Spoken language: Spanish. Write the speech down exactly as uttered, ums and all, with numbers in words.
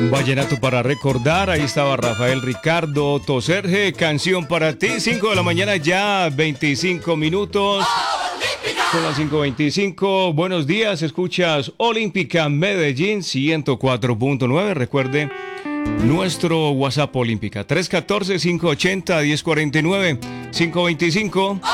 Vallenato para recordar, ahí estaba Rafael Ricardo Toserge, canción para ti, cinco de la mañana ya, veinticinco minutos. Son las cinco veinticinco, buenos días, escuchas Olímpica Medellín ciento cuatro punto nueve, recuerde nuestro WhatsApp Olímpica, tres uno cuatro, cinco ocho cero, uno cero cuatro nueve, cinco veinticinco.